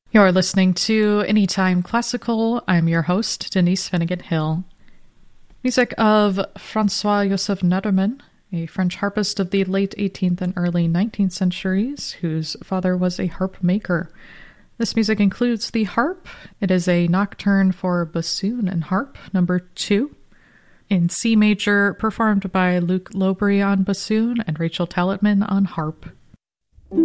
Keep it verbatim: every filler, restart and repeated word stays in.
You're listening to Anytime Classical. I'm your host, Denise Finnegan Hill. Music of Francois-Joseph Nadermann, a French harpist of the late eighteenth and early nineteenth centuries, whose father was a harp maker. This music includes the harp. It is a nocturne for bassoon and harp, number two, in C major, performed by Luc Lobry on bassoon and Rachel Talitman on harp.